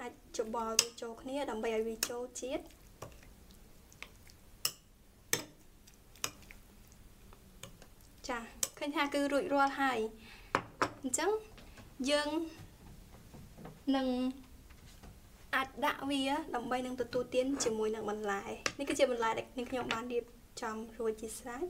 អាចច្បល់វាចូលគ្នាដើម្បីឲ្យវាចូលជាតិចាឃើញថាគឺរួចរាល់ហើយអញ្ចឹងយើងនឹងអាចដាក់វាដើម្បីនឹងទទួលទានជាមួយនឹងបន្លែនេះគឺជាបន្លែដែលនាងខ្ញុំបានរៀបចំរួចជាស្រេច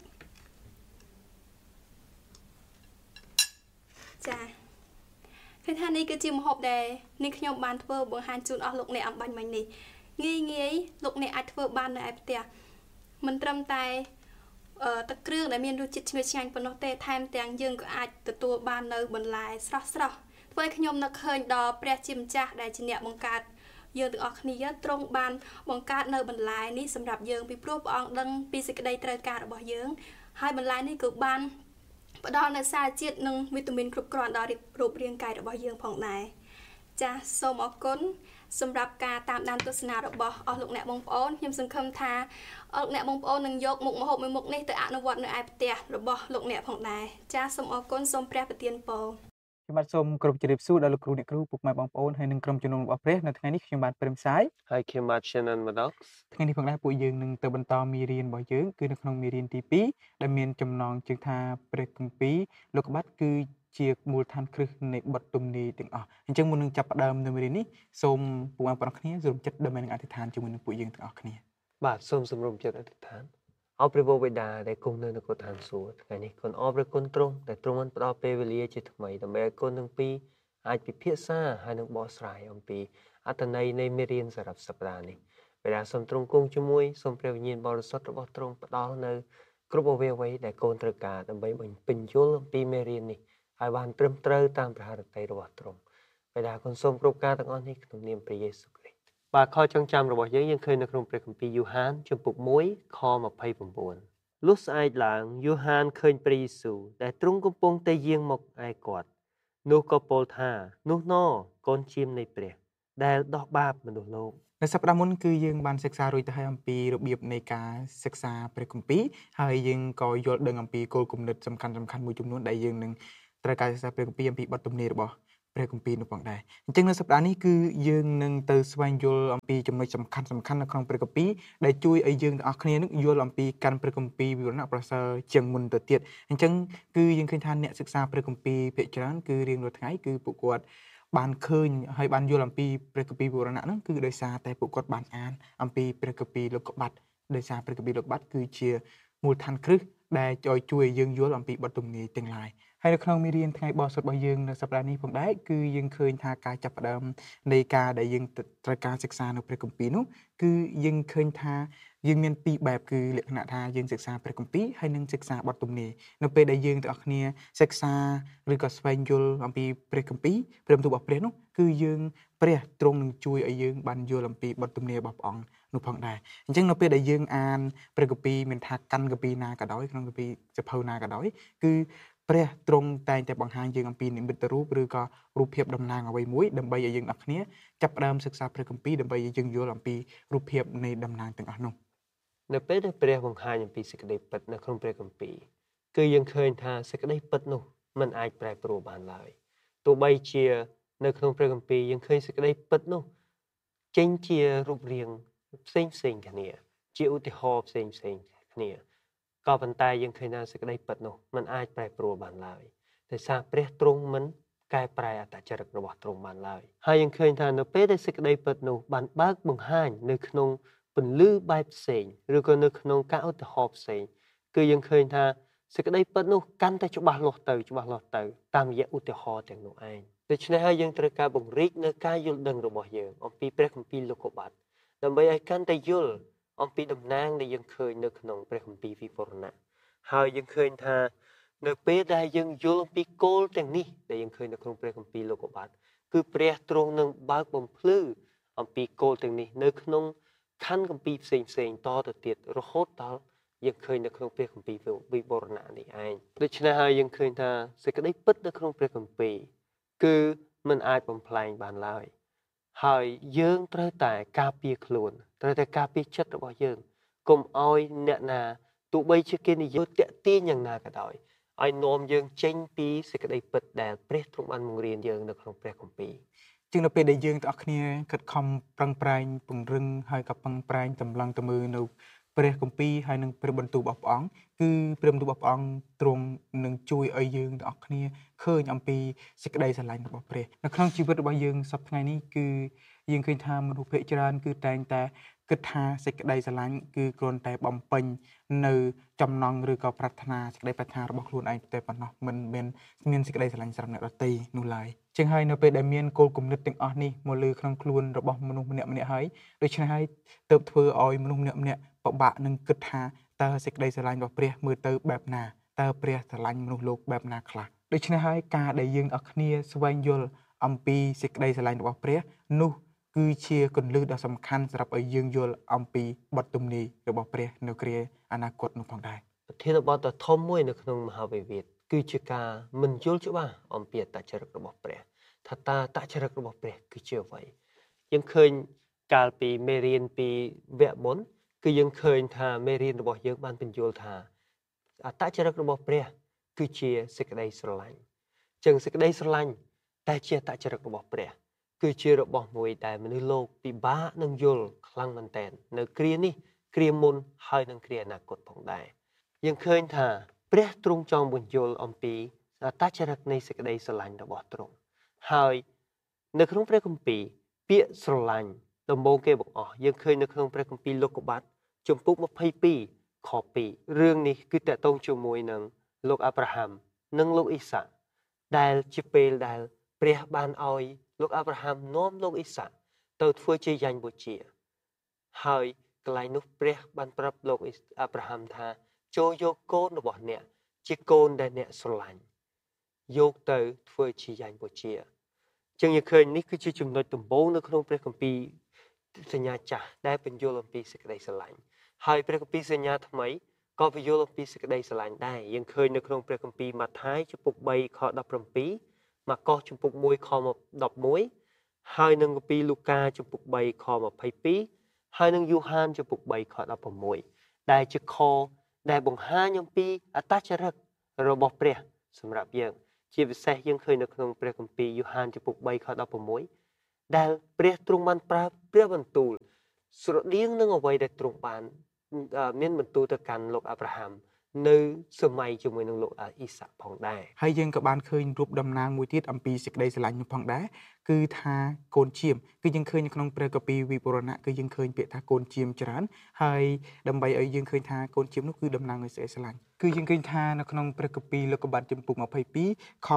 ចាឃើញថានេះគឺជាម្ហូបដែលនាងខ្ញុំបានធ្វើបង្ហាញជូនអស់លោកអ្នកអំបញ្ញមិញនេះងាយលោកអ្នកអាចធ្វើបាននៅឯផ្ទះមិនត្រឹមតែទឹកគ្រឿងដែលមានរសជាតិឈ្ងុយឆ្ងាញ់ប៉ុណ្ណោះទេថែមទាំងយើងក៏អាចទទួលបាននៅបន្លែស្រស់ធ្វើឲ្យខ្ញុំនឹកឃើញដល់ព្រះជាម្ចាស់ដែលជាអ្នកបង្កើតយើងទាំងអស់គ្នាទ្រង់បានបង្កើតនៅបន្លែនេះសម្រាប់យើងពីព្រោះព្រះអង្គដឹងពីសេចក្តីត្រូវការរបស់យើងហើយបន្លែនេះក៏បានផ្ដល់នូវសារជាតិនិងវីតាមីនគ្រប់គ្រាន់ដល់រូបរាងកាយរបស់យើងផងដែរចាសសូមអរគុណសម្រាប់ការតាមដានទស្សនារបស់អស់លោកអ្នកបងប្អូនខ្ញុំសង្ឃឹមថាអស់លោកអ្នកបងប្អូននឹងយកមុខម្ហូបមួយមុខនេះទៅអនុវត្តនៅឯផ្ទះរបស់លោកអ្នកផងដែរចាសសូមអរគុណសូមព្រះប្រទានពរខ្ញុំបាទសូមគោរពជម្រាបសួរដល់លោកគ្រូអ្នកគ្រូពុកម៉ែបងប្អូនហើយនិងក្រុមជំនុំរបស់ព្រះនៅថ្ងៃនេះខ្ញុំបាទព្រឹមសាយហើយខ្ញុំបាទ Shannon Maddox ថ្ងៃនេះផងដែរពួកយើងនឹងទៅបន្តមេរៀនរបស់យើងគឺនៅក្នុងមេរៀនទី2ដែលមានចំណងជើងថាព្រះគម្ពីរលោកុបាទគឺជាមូលដ្ឋានគ្រឹះនៃបទទំនាយទាំងអស់អញ្ចឹងមុននឹងចាប់ផ្ដើមនៅមេរៀននេះសូមពួកបងប្អូនគ្នាសូមចិត្តដើម្បីនឹងអធិដ្ឋានជាមួយនឹងពួកយើងទាំងអស់គ្នាបាទសូមសម្រុំចិត្តអធិដ្ឋានអរព្រះបិតាដែលគង់នៅនគរឋានសួគ៌ថ្ងៃនេះគុណអរព្រះគុណទ្រង់ដែលទ្រង់បានផ្ដល់ពេលវេលាជាថ្មីដើម្បីឲ្យគុណទាំងពីរអាចពិភាក្សាហើយនឹងបកស្រាយអំពីអត្ថន័យនៃមេរៀនសម្រាប់សប្តាហ៍នេះបិតាសូមទ្រង់គង់ជាមួយសូមព្រះវិញ្ញាណបរិសុទ្ធរបស់ទ្រង់ផ្ដល់នៅគ្រប់អ្វីដែលកូនត្រូវការដើម្បីបញ្យល់អំពីមេរៀននេះឲ្យបានត្រឹមត្រូវតាមព្រះハរតីរបស់ទ្រង់បិតាគុណសូមគ្រប់ការទាំងអស់នេះក្នុងនាមព្រះយេស៊ូវគ្រីស្ទបាទខចងចាំរបស់យើងឃើញនៅក្នុងព្រះគម្ពីរយូហានជំពូក1ខ29លុះស្អែកឡើងយូហានឃើញព្រះយេស៊ូវដែលទ្រង់កំពុងតែយាងមកឯគាត់នោះក៏ពោលថានោះណកូនជាមនៃព្រះដែលដោះបាបមនុស្សលោកនៅសប្តាហ៍មុនគឺយើងបានសិក្សារួចទៅហើយអំពីរបៀបនៃការសិក្សាព្រះគម្ពីរហើយយើងក៏យល់ដឹងអំពីគោលគំនិតសំខាន់មួយចំនួនដែលយើងនឹងត្រូវការសិក្សាព្រះគម្ពីរអំពីបទទំនាយរបស់ព្រះគម្ពីរនោះផងដែរអញ្ចឹងនៅសប្តាហ៍នេះគឺយើងនឹងទៅស្វែងយល់អំពីចំណុចសំខាន់នៅក្នុងព្រះគម្ពីរដែលជួយឲ្យយើងទាំងអស់គ្នានឹងយល់អំពីកាន់ព្រះគម្ពីរវិវរណៈប្រសើរជាងមុនទៅទៀតអញ្ចឹងគឺយើងឃើញថាអ្នកសិក្សាព្រះគម្ពីរភាគច្រើនគឺរៀងរាល់ថ្ងៃគឺពួកគាត់បានឃើញហើយបានយល់អំពីព្រះគម្ពីរវិវរណៈហ្នឹងគឺដោយសារតែពួកគាត់បានអានអំពីព្រះគម្ពីរលោកុបាទដោយសារព្រះគម្ពីរលោកុបាទគឺជាមូលដ្ឋានគ្រឹះដែលជួយយើងយល់អំពីបទទំនាយទាំងឡាយហើយនៅក្នុងមេរៀនថ្ងៃបោះសុទ្ធរបស់យើងនៅសប្តាហ៍នេះផងដែរគឺយើងឃើញថាការចាប់ផ្ដើមនៃការដែលយើងត្រូវការសិក្សានៅព្រះគម្ពីរនោះគឺយើងឃើញថាយើងមានពីរបែបគឺលក្ខណៈថាយើងសិក្សាព្រះគម្ពីរហើយនិងសិក្សាបទទំនាយនៅពេលដែលយើងទាំងអស់គ្នាសិក្សាឬក៏ស្វែងយល់អំពីព្រះគម្ពីរព្រះបន្ទូលរបស់ព្រះនោះគឺយើងព្រះទ្រង់នឹងជួយឲ្យយើងបានយល់អំពីបទទំនាយរបស់ព្រះអង្គនោះផងដែរអញ្ចឹងនៅពេលដែលយើងអានព្រះគម្ពីរមានថាកាន់គម្ពីរណាក៏ដោយក្នុងគម្ពីរសភៅណាក៏ដោយគឺព្រះទ្រង់តែងតែបង្ហាញយើងអំពីនិមិត្តរូបឬក៏រូបភាពតំណាងអ្វីមួយដើម្បីឲ្យយើងអ្នកគ្នាចាប់ផ្ដើមសិក្សាព្រះគម្ពីរដើម្បីឲ្យយើងយល់អំពីរូបភាពនៃតំណាងទាំងអស់នោះនៅពេលដែលព្រះបង្ហាញអំពីសេចក្តីពិតនៅក្នុងព្រះគម្ពីរគឺយើងឃើញថាសេចក្តីពិតនោះមិនអាចប្រែប្រួលបានឡើយទោះបីជានៅក្នុងព្រះគម្ពីរយើងឃើញសេចក្តីពិតនោះចេញជារូបរាងផ្សេងគ្នាជាឧទាហរណ៍ផ្សេងគ្នាក៏ប៉ុន្តែយើងឃើញថាសេចក្តីពិតនោះមិនអាចប្រែប្រួលបានឡើយដោយសារព្រះទ្រង់មិនកែប្រែអត្តចរិតរបស់ទ្រង់បានឡើយហើយយើងឃើញថានៅពេលដែលសេចក្តីពិតនោះបានបើកបង្ហាញនៅក្នុងពន្លឺបែបផ្សេងឬក៏នៅក្នុងការឧទាហរណ៍ផ្សេងគឺយើងឃើញថាសេចក្តីពិតនោះកាន់តែច្បាស់លាស់ទៅតាមរយៈឧទាហរណ៍ទាំងនោះឯងដូច្នេះហើយយើងត្រូវការបង្រីកនៅការយល់ដឹងរបស់យើងអំពីព្រះគម្ពីរលោកុបាទដើម្បីឲ្យកាន់តែយល់អំពីតំណាងដែលយើងឃើញនៅក្នុងព្រះគម្ពីរវិវរណៈហើយយើងឃើញថានៅពេលដែលយើងយល់អំពីគោលទាំងនេះដែលយើងឃើញនៅក្នុងព្រះគម្ពីរលោកុបាទគឺព្រះទ្រង់នឹងបើកបំភ្លឺអំពីគោលទាំងនេះនៅក្នុងខណ្ឌគម្ពីរផ្សេងតទៅទៀតរហូតដល់យើងឃើញនៅក្នុងព្រះគម្ពីរវិវរណៈនេះឯងដូច្នេះហើយយើងឃើញថាសេចក្តីពិតនៅក្នុងព្រះគម្ពីរគឺមិនអាចបំផ្លែងបានឡើយហើយយើងត្រូវតែការពារខ្លួនត្រូវតែការពារចិត្តរបស់យើងកុំឲ្យអ្នកណាទោះបីជាគេនិយាយតាក់ទាញយ៉ាងណាក៏ដោយឲ្យនាំយើងចេញពីសេចក្តីពិតដែលព្រះទ្រង់បានបង្រៀនយើងនៅក្នុងព្រះគម្ពីរជាងនៅពេលដែលយើងទាំងអស់គ្នាខិតខំប្រឹងប្រែងពង្រឹងហើយក៏ប្រឹងប្រែងតម្លឹងទៅមើលនៅព្រះគម្ពីរហើយនឹងព្រះបន្ទូលរបស់ព្រះអង្គគឺព្រះបន្ទូលរបស់ព្រះអង្គទ្រង់នឹងជួយឲ្យយើងទាំងអស់គ្នាឃើញអំពីសេចក្តីស្រឡាញ់របស់ព្រះនៅក្នុងជីវិតរបស់យើងសប្តាហ៍ថ្ងៃនេះគឺយើងឃើញថាមនុស្សភាគច្រើនគឺតែងតែគិតថាសេចក្តីស្រឡាញ់គឺគ្រាន់តែបំពេញនៅចំណង់ឬក៏ប្រាថ្នាសេចក្តីប្រាថ្នារបស់ខ្លួនឯងតែប៉ុណ្ណោះមិនមានសេចក្តីស្រឡាញ់សម្រាប់អ្នកដទៃនោះឡើយចឹងហើយនៅពេលដែលមានគោលគំនិតទាំងអស់នេះមកលើក្នុងខ្លួនរបស់មនុស្សម្នាក់ៗហើយដូច្នេះហើយទើបធ្វើឲ្យមនុស្សម្នាក់ៗពិបាកនឹងគិតថាតើសេចក្តីស្រឡាញ់របស់ព្រះមើលទៅបែបណាតើព្រះស្រឡាញ់មនុស្សលោកបែបណាខ្លះដូច្នេះហើយការដែលយើងអស់គ្នាស្វែងយល់អំពីសេចក្តីស្រឡាញ់របស់ព្រះនោះគឺជាគន្លឹះដ៏សំខាន់សម្រាប់ឲ្យយើងយល់អំពីបទទំនាយរបស់ព្រះនៅគ្រាអនាគតនោះផងដែរប្រធានបទដ៏ធំមួយនៅក្នុងមហាវិវេទគឺជាការមិនយល់ច្បាស់អំពីអត្តចរិតរបស់ព្រះថាតើអត្តចរិតរបស់ព្រះគឺជាអ្វីយើងឃើញកាលពីមេរៀនពីវគ្គមុនគឺយើងឃើញថាមេរៀនរបស់យើងបានបញ្យល់ថាអត្តចរិតរបស់ព្រះគឺជាសេចក្តីស្រឡាញ់ចឹងសេចក្តីស្រឡាញ់តែជាអត្តចរិតរបស់ព្រះគឺជារបស់មួយដែលមនុស្សលោកពិបាកនឹងយល់ខ្លាំងមែនទែននៅគ្រានេះគ្រាមុនហើយនឹងគ្រាអនាគតផងដែរយើងឃើញថាព្រះទ្រង់ចង់បញ្យល់អំពីអត្តចរិតនៃសេចក្តីស្រឡាញ់របស់ទ្រង់ហើយនៅក្នុងព្រះគម្ពីរពាក្យស្រឡាញ់ដំបូងគេបង្អស់យើងឃើញនៅក្នុងព្រះគម្ពីរលោកុបាទជំពូក22ខ2រឿងនេះគឺតកតងជាមួយនឹងលោកអាប់រ៉ាហាំនិងលោកអ៊ីសាក់ដែលជាពេលដែលព្រះបានឲ្យលោកអាប់រ៉ាហាំនាំលោកអ៊ីសាក់ទៅធ្វើជាយ៉ាញ់បូជាហើយកន្លែងនោះព្រះបានប្រាប់លោកអាប់រ៉ាហាំថាចូលយកកូនរបស់អ្នកជាកូនដែលអ្នកស្រឡាញ់យកទៅធ្វើជាយ៉ាញ់បូជាចឹងយើងឃើញនេះគឺជាចំណុចដំបូងនៅក្នុងព្រះគម្ពីរសញ្ញាចាស់ដែលបញ្យល់អំពីសេចក្តីស្រឡាញ់ហើយព្រះគម្ពីរសញ្ញាថ្មីក៏បញ្យល់អំពីសេចក្តីស្រឡាញ់ដែរយើងឃើញនៅក្នុងព្រះគម្ពីរម៉ាថាយជំពូក3ខ17ម៉ាកុសជំពូក1ខ11ហើយនឹងគម្ពីរលូកាជំពូក3ខ22ហើយនឹងយូហានជំពូក3ខ16ដែលជាខដែលបង្ហាញអំពីអត្តចរិតរបស់ព្រះសម្រាប់យើងជាពិសេសយើងឃើញនៅក្នុងព្រះគម្ពីរយូហានជំពូក3ខ16ដែលព្រះទ្រង់បានប្រើព្រះបន្ទូលស្រដៀងនឹងអ្វីដែលទ្រង់បានមានបន្ទូលទៅកាន់លោកអាប់រ៉ាហាំនៅសម័យជាមួយនឹងលោកអ៊ីសាក់ផងដែរហើយយើងក៏បានឃើញរូបតំណាងមួយទៀតអំពីសេចក្តីស្រឡាញ់នោះផងដែរគឺថាកូនជៀមគឺយើងឃើញនៅក្នុងព្រះគម្ពីរវិវរណៈគឺយើងឃើញពាក្យថាកូនជៀមច្រើនហើយដើម្បីឲ្យយើងឃើញថាកូនជៀមនោះគឺតំណាងឲ្យសេចក្តីស្រឡាញ់គឺយើងឃើញថានៅក្នុងព្រះគម្ពីរលោកុបាទជំពូក22ខ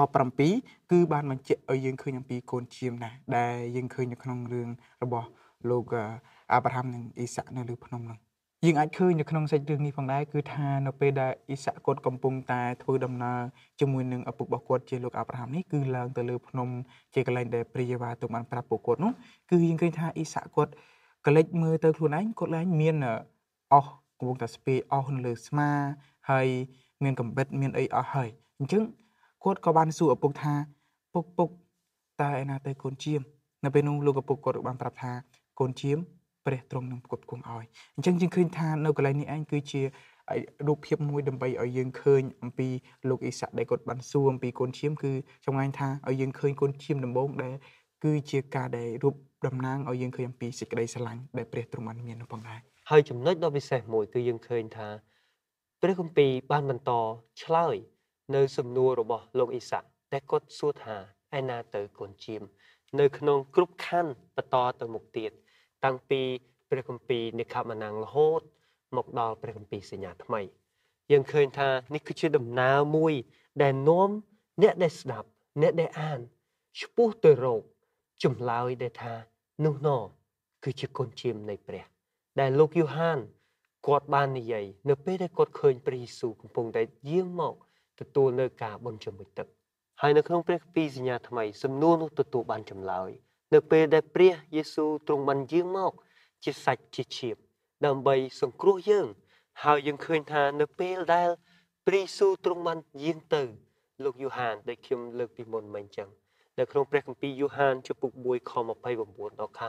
7គឺបានបញ្ជាក់ឲ្យយើងឃើញអំពីកូនជៀមដែរដែលយើងឃើញនៅក្នុងរឿងរបស់លោកអាប់រ៉ាហាំនិងអ៊ីសាក់នៅលើភ្នំនោះយើងអាចឃើញនៅក្នុងសាច់រឿងនេះផងដែរគឺថានៅពេលដែលអ៊ីសាក់គាត់កំពុងតែធ្វើដំណើរជាមួយនឹងឪពុករបស់គាត់ជាលោកអាប់រ៉ាហាំនេះគឺឡើងទៅលើភ្នំជាកន្លែងដែលព្រះយេហូវ៉ាទ្រង់បានប្រាប់ពួកគាត់នោះគឺយើងឃើញថាអ៊ីសាក់គាត់ក៏លេចមើលទៅខ្លួនឯងគាត់ឡើងមានអស់កំពុងតែស្ពាយអស់នៅលើស្មាហើយមានកំបិតមានអីអស់ហើយអញ្ចឹងគាត់ក៏បានសួរឪពុកថាពុកតើឯណាទៅកូនជៀមនៅពេលនោះលោកឪពុកគាត់បានប្រាប់ថាកូនជៀមព្រះទ្រង់នឹងផ្គត់ផ្គង់ឲ្យអញ្ចឹងយើងឃើញថានៅកន្លែងនេះឯងគឺជារូបភាពមួយដើម្បីឲ្យយើងឃើញអំពីលោកអ៊ីសាក់ដែលគាត់បានសួរអំពីកូនឈាមគឺចម្ងាញ់ថាឲ្យយើងឃើញកូនឈាមដំបូងដែលគឺជាការដែលរូបតំណាងឲ្យយើងឃើញអំពីសេចក្តីស្រឡាញ់ដែលព្រះទ្រង់បានមាននោះផងដែរហើយចំណុចដ៏ពិសេសមួយគឺយើងឃើញថាព្រះគម្ពីរបានបន្តឆ្លើយនៅសំណួររបស់លោកអ៊ីសាក់ដែលគាត់សួរថាឯណាទៅកូនឈាមនៅក្នុងគ្រប់ខណ្ឌបន្តទៅមុខទៀតតាំងពីព្រះគម្ពីរនិក្ខមណាំងរហូតមកដល់ព្រះគម្ពីរសញ្ញាថ្មីយើងឃើញថានេះគឺជាដំណើរមួយដែលនាំអ្នកដែលស្ដាប់អ្នកដែលអានឆ្ពោះទៅរកចម្លើយដែលថានោះណគឺជាកូនឈាមនៃព្រះដែលលោកយូហានគាត់បាននិយាយនៅពេលដែលគាត់ឃើញព្រះយេស៊ូវកំពុងតែយាងមកទទួលនៅការបន់ជាមួយទឹកហើយនៅក្នុងព្រះគម្ពីរសញ្ញាថ្មីសំណួរនោះទទួលបានចម្លើយនៅពេលដែលព្រះយេស៊ូវទ្រង់បានយាងមកជាសាច់ជាឈាមដើម្បីសង្គ្រោះយើងហើយយើងឃើញថានៅពេលដែលព្រះយេស៊ូវទ្រង់បានយាងទៅលោកយូហានដែលខ្ញុំលើកពីមុនមិញអញ្ចឹងនៅក្នុងព្រះគម្ពីរយូហានជំពូក1ខ29ដល់ខ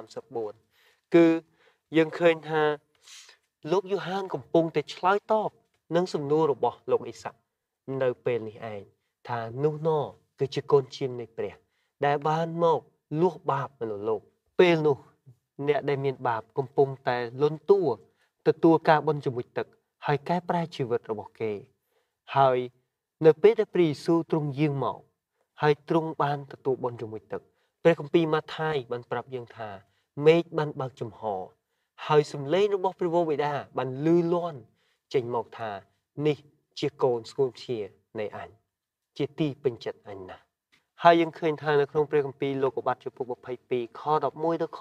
34គឺយើងឃើញថាលោកយូហានកំពុងតែឆ្លើយតបនឹងសំណួររបស់លោកអ៊ីសាក់នៅពេលនេះឯងថានោះណគឺជាកូនឈាមនៃព្រះដែលបានមកលួសបាបមនុស្សលោកពេលនោះអ្នកដែលមានបាបកំពុងតែលន់តួទទួលការបន់ជាមួយទឹកហើយកែប្រែជីវិតរបស់គេហើយនៅពេលដែលព្រះយេស៊ូវទ្រង់យាងមកហើយទ្រង់បានទទួលបន់ជាមួយទឹកព្រះគម្ពីរម៉ាថាយបានប្រាប់យើងថាមេឃបានបើកចំហហើយសំឡេងរបស់ព្រះវរបិតាបានលឺលាន់ចេញមកថានេះជាកូនស្គូនព្យានៃអញជាទីពេញចិត្តអញណាស់ហើយយើងឃើញថានៅក្នុងព្រះគម្ពីរលោកុបាតចំពុក22ខ11ដល់ខ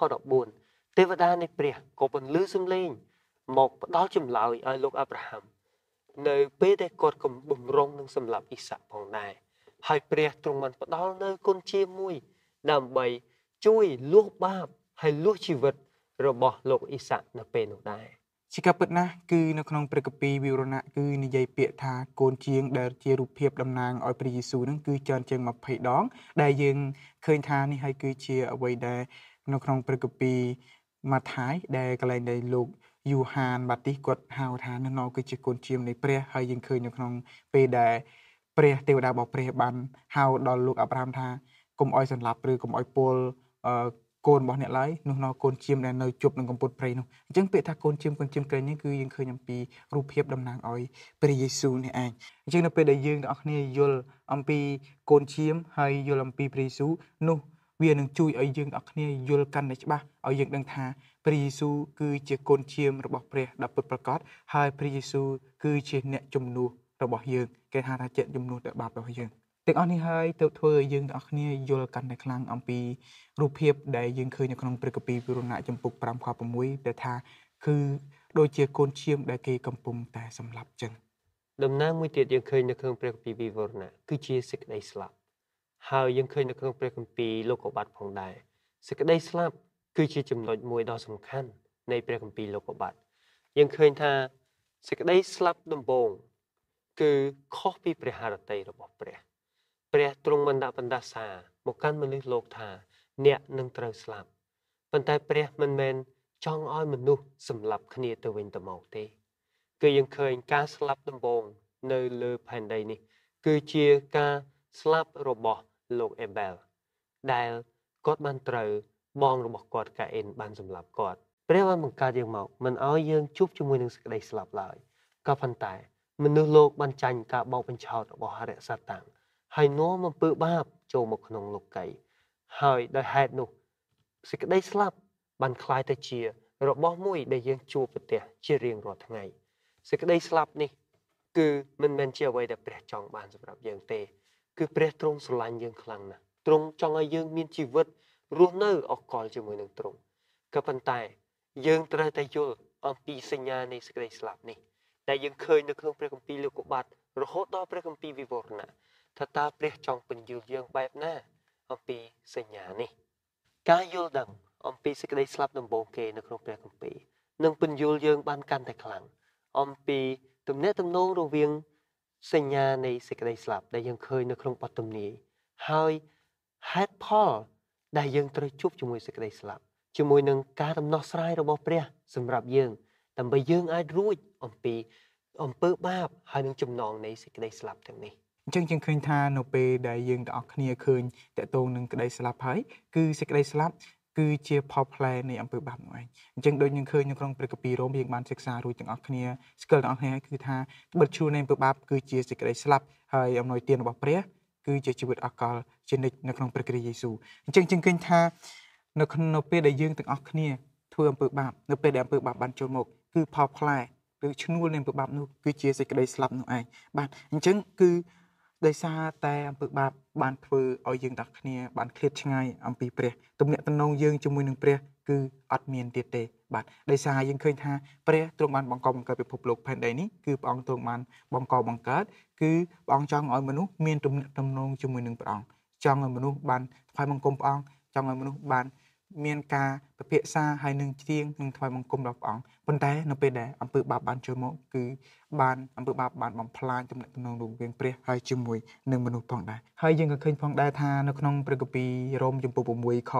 14ទេវតានៃព្រះក៏បន្លឺសំឡេងមកផ្ដល់ចម្លើយឲ្យលោកអាប់រ៉ាហាំនៅពេលដែលគាត់កំបំរុងនឹងសម្លាប់អ៊ីសាក់ផងដែរហើយព្រះទ្រង់បានផ្ដល់នៅគុណជាមួយដើម្បីជួយលួសបាបហើយលួសជីវិតរបស់លោកអ៊ីសាក់នៅពេលនោះដែរជាការពិតណាស់គឺនៅក្នុងព្រះគម្ពីរវិវរណៈគឺនិយាយពាក្យថាកូនជាងដែលជារូបភាពតំណាងឲ្យព្រះយេស៊ូវហ្នឹងគឺច្រើនជាង20ដងដែលយើងឃើញថានេះហើយគឺជាអ្វីដែលនៅក្នុងព្រះគម្ពីរម៉ាថាយដែលកន្លែងដែលលោកយូហានបាទីសគាត់ហៅថានោះគឺជាកូនជាងនៃព្រះហើយយើងឃើញនៅក្នុងពេលដែលព្រះទេវតារបស់ព្រះបានហៅដល់លោកអាប់រ៉ាហាំថាកុំឲ្យសន្លប់ឬកុំឲ្យពលកូនរបស់អ្នកឡើយនោះនៅកូនជាមដែលនៅជប់នឹងកំពត់ព្រៃនោះអញ្ចឹងពាក្យថាកូនជាមក្រែងនេះគឺយើងឃើញអំពីរូបភាពតំណាងឲ្យព្រះយេស៊ូវនេះឯងអញ្ចឹងនៅពេលដែលយើងទាំងអស់គ្នាយល់អំពីកូនជាមហើយយល់អំពីព្រះយេស៊ូវនោះវានឹងជួយឲ្យយើងទាំងអស់គ្នាយល់កាន់តែច្បាស់ឲ្យយើងដឹងថាព្រះយេស៊ូវគឺជាកូនជាមរបស់ព្រះដ៏ពិតប្រាកដហើយព្រះយេស៊ូវគឺជាអ្នកជំនួសរបស់យើងគេហៅថាជាជំនួសដល់បាបរបស់យើងទាំងអស់នេះហើយទៅធ្វើឲ្យយើងទាំងអស់គ្នាយល់កាន់តែខ្លាំងអំពីរូបភាពដែលយើងឃើញនៅក្នុងព្រះគម្ពីរវិវរណៈចំពុក5ខ6ដែលថាគឺដូចជាកូនឈាមដែលគេកំពុងតែសម្លាប់ចឹងដំណើរមួយទៀតយើងឃើញនៅក្នុងព្រះគម្ពីរវិវរណៈគឺជាសេចក្តីស្លាប់ហើយយើងឃើញនៅក្នុងព្រះគម្ពីរលោកុបាតផងដែរសេចក្តីស្លាប់គឺជាចំណុចមួយដ៏សំខាន់នៃព្រះគម្ពីរលោកុបាតយើងឃើញថាសេចក្តីស្លាប់ដំបូងគឺខុសពីព្រះハរតីរបស់ព្រះទ្រង់បានដាក់បណ្ដាសាមកកាន់មនុស្សលោកថាអ្នកនឹងត្រូវស្លាប់ប៉ុន្តែព្រះមិនមែនចង់ឲ្យមនុស្សសម្លាប់គ្នាទៅវិញទៅមកទេគឺយើងឃើញការស្លាប់ដំបូងនៅលើផែនដីនេះគឺជាការស្លាប់របស់លោកអេបែលដែលគាត់បានត្រូវបងរបស់គាត់កាអ៊ីនបានសម្លាប់គាត់ព្រះបានបង្កើតយើងមកមិនឲ្យយើងជួបជាមួយនឹងសេចក្តីស្លាប់ឡើយក៏ប៉ុន្តែមនុស្សលោកបានចាញ់ការបោកបញ្ឆោតរបស់អរិយសត្តាំងហើយនាំអំពើបាបចូលមកក្នុងលោកីហើយដោយហេតុនោះសេចក្តីស្លាប់បានคล้ายទៅជារបស់មួយដែលយើងជួបប្រទះជារៀងរាល់ថ្ងៃសេចក្តីស្លាប់នេះគឺមិនមែនជាអ្វីដែលព្រះចង់បានសម្រាប់យើងទេគឺព្រះទ្រង់ស្រឡាញ់យើងខ្លាំងណាស់ទ្រង់ចង់ឲ្យយើងមានជីវិតរស់នៅអកលជាមួយនឹងទ្រង់ក៏ប៉ុន្តែយើងត្រូវតែយល់អំពីសញ្ញានៃសេចក្តីស្លាប់នេះដែលយើងឃើញនៅក្នុងព្រះគម្ពីរលោកុបាតរហូតដល់ព្រះគម្ពីរវិវរណៈថាតើព្រះចង់ពន្យល់យើងបែបណាអំពីសញ្ញានេះការយល់ដឹងអំពីសេចក្តីស្លាប់ដំបូងគេនៅក្នុងព្រះគម្ពីរនឹងពន្យល់យើងបានកាន់តែខ្លាំងអំពីទំនាក់ទំនងរវាងសញ្ញានៃសេចក្តីស្លាប់ដែលយើងឃើញនៅក្នុងបទទំនាយហើយហេតុផលដែលយើងត្រូវជួបជាមួយសេចក្តីស្លាប់ជាមួយនឹងការដំណោះស្រាយរបស់ព្រះសម្រាប់យើងដើម្បីយើងអាចរួចអំពីអំពើបាបហើយនឹងចំណងនៃសេចក្តីស្លាប់ទាំងនេះអញ្ចឹងយើងឃើញថានៅពេលដែលយើងទាំងអស់គ្នាឃើញតកតងនឹងក្តីស្លាប់ហើយគឺសេចក្តីស្លាប់គឺជាផលផ្លែនៃអំពើបាបនោះឯងអញ្ចឹងដូចយើងឃើញនៅក្នុងព្រះគម្ពីររ៉ូមយើងបានសិក្សារួចទាំងអស់គ្នាស្គាល់ទាំងអស់គ្នាគឺថាបិទឈ្មោះនៃអំពើបាបគឺជាសេចក្តីស្លាប់ហើយអំណោយទានរបស់ព្រះគឺជាជីវិតអកលជានិច្ចនៅក្នុងព្រះគ្រីស្ទយេស៊ូវអញ្ចឹងយើងឃើញថានៅក្នុងពេលដែលយើងទាំងអស់គ្នាធ្វើអំពើបាបនៅពេលដែលអំពើបាបបានចូលមកគឺផលផ្លែឬឈ្នួលនៃអំពើបាបនោះគឺជាសេចក្តីស្លាប់នោះឯងបាទអញ្ចឹងគឺដោយសារតែអំពើបាបបានធ្វើឲ្យយើងទាំងគ្នាបានឃ្លាតឆ្ងាយអំពីព្រះទំនាក់ទំនងយើងជាមួយនឹងព្រះគឺអត់មានទៀតទេបាទដោយសារយើងឃើញថាព្រះទ្រង់បានបង្កបង្កើតពិភពលោកផែនដីនេះគឺព្រះអង្គទ្រង់បានបង្កបង្កើតគឺព្រះអង្គចង់ឲ្យមនុស្សមានទំនាក់ទំនងជាមួយនឹងព្រះអង្គចង់ឲ្យមនុស្សបានថ្វាយបង្គំព្រះអង្គចង់ឲ្យមនុស្សបានមានការពិភាក្សាហើយនឹងជាងនឹងថ្វាយបង្គំដល់ព្រះអង្គប៉ុន្តែនៅពេលដែលអំពើបាបបានចូលមកគឺបានអំពើបាបបានបំផ្លាញទំនាក់ទំនងរវាងព្រះហើយជាមួយនឹងមនុស្សផងដែរហើយយើងក៏ឃើញផងដែរថានៅក្នុងព្រះគម្ពីររ៉ូមចំពុក6ខ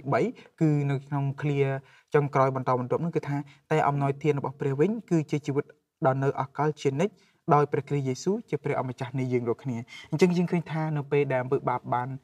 23គឺនៅក្នុងឃ្លាចុងក្រោយបន្តបន្ទាប់នោះគឺថាតែអំណោយទានរបស់ព្រះវិញគឺជាជីវិតដ៏នៅអកលជានិច្ចដោយព្រះគ្រីស្ទយេស៊ូវជាព្រះអម្ចាស់នៃយើងរាល់គ្នាអញ្ចឹងយើងឃើញថានៅពេលដែលអំពើបាបបាន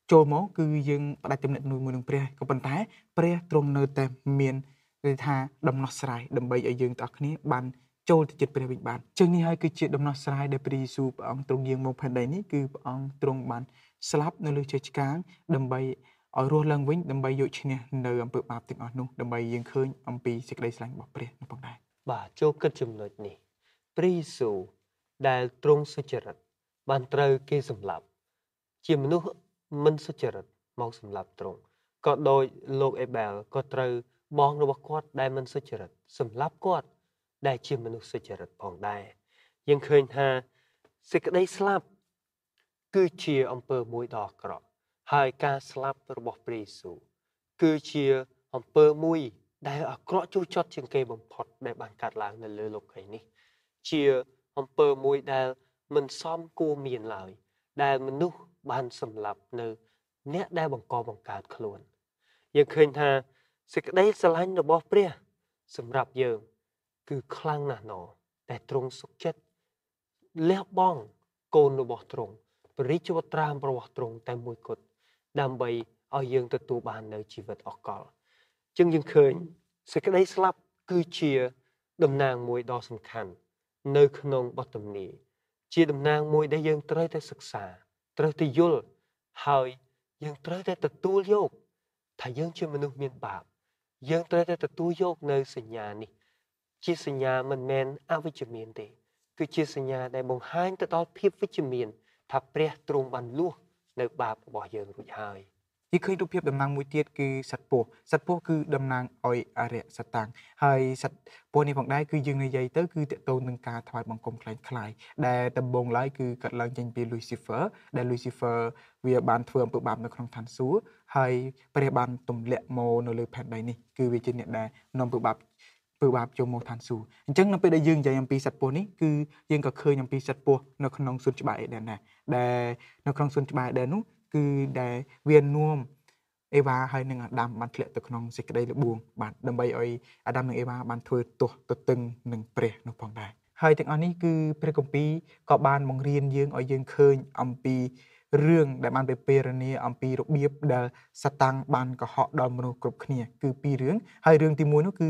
ចូលមកគឺយើងផ្ដាច់ទំនាក់ទំនងមួយនឹងព្រះក៏ប៉ុន្តែព្រះទ្រង់នៅតែមានគេថាដំណោះស្រាយដើម្បីឲ្យយើងទាំងអស់គ្នាបានចូលទៅជិតព្រះវិញបានចឹងនេះហើយគឺជាដំណោះស្រាយដែលព្រះយេស៊ូវព្រះអង្គទ្រង់យាងមកផែនដីនេះគឺព្រះអង្គទ្រង់បានស្លាប់នៅលើឈើឆ្កាងដើម្បីឲ្យរស់ឡើងវិញដើម្បីយកឈ្នះនៅអំពើបាបទាំងអស់នោះដើម្បីយើងឃើញអំពីសេចក្តីស្រឡាញ់របស់ព្រះនោះផងដែរបាទចូលគិតចំណុចនេះព្រះយេស៊ូវដែលទ្រង់សុចរិតបានត្រូវគេសម្លាប់ជាមនុស្សមិនសុចរិតមកសម្លាប់ទ្រង់ក៏ដោយលោកអេបែលក៏ត្រូវបងរបស់គាត់ដែលមិនសុចរិតសម្លាប់គាត់ដែលជាមនុស្សសុចរិតផងដែរយើងឃើញថាសេចក្តីស្លាប់គឺជាអំពើមួយដ៏អាក្រក់ហើយការស្លាប់របស់ព្រះយេស៊ូវគឺជាអំពើមួយដែលអាក្រក់ជួសជុតជាងគេបំផុតដែលបានកើតឡើងនៅលើលោកីយ៍នេះជាអំពើមួយដែលមិនសមគួរមានឡើយដែលមនុស្សបានសម្លាប់នៅអ្នកដែលបង្កបង្កើតខ្លួនយើងឃើញថាសេចក្តីស្រឡាញ់របស់ព្រះសម្រាប់យើងគឺខ្លាំងណាស់ណោះតែទ្រង់សុខចិត្តលះបង់កូនរបស់ទ្រង់ព្រះរាជវត្រារបស់ទ្រង់តែមួយគត់ដើម្បីឲ្យយើងទទួលបាននៅជីវិតអកលចឹងយើងឃើញសេចក្តីស្លាប់គឺជាតំណាងមួយដ៏សំខាន់នៅក្នុងបទទំនាយជាតំណាងមួយដែលយើងត្រូវតែសិក្សាត្រូវតែយល់ហើយយើងត្រូវតែទទួលយកថាយើងជាមនុស្សមានបាបយើងត្រូវតែទទួលយកនៅសញ្ញានេះជាសញ្ញាមិនមែនអវិជ្ជមានទេគឺជាសញ្ញាដែលបង្ហាញទៅដល់ភាពវិជ្ជមានថាព្រះទ្រង់បានលួសនៅបាបរបស់យើងរួចហើយយើងឃើញរូបភាពតំណាងមួយទៀតគឺសត្វពស់គឺតំណាងឲ្យអរិយសតាំងហើយសត្វពស់នេះផងដែរគឺយើងនិយាយទៅគឺតកតូននឹងការថ្វាយបង្គំខ្លាយដែលដំបូងឡើយគឺកាត់ឡើងចេញពី Lucifer ដែល Lucifer វាបានធ្វើអំពើបាបនៅក្នុងឋានសួគ៌ហើយព្រះបានទម្លាក់មកនៅលើផែនដីនេះគឺវាជាអ្នកដែលនាំអំពើបាបចូលមកឋានសួគ៌អញ្ចឹងនៅពេលដែលយើងនិយាយអំពីសត្វពស់នេះគឺយើងក៏ឃើញអំពីសត្វពស់នៅក្នុងសួនច្បារអេដិនដែរដែលនៅក្នុងសួនច្បារអេដិននោះគឺដែលវានាំអេវ៉ាហើយនិងអាដាមបានធ្លាក់ទៅក្នុងសេចក្តីល្បួងបាទដើម្បីឲ្យអាដាមនិងអេវ៉ាបានធ្វើទោសទទឹងនឹងព្រះនោះផងដែរហើយទាំងអស់នេះគឺព្រះគម្ពីរក៏បានបង្រៀនយើងឲ្យយើងឃើញអំពីរឿងដែលបានពរនាអំពីរបៀបដែលសាតាំងបានកុហកដល់មនុស្សគ្រប់គ្នាគឺពីររឿងហើយរឿងទី1នោះគឺ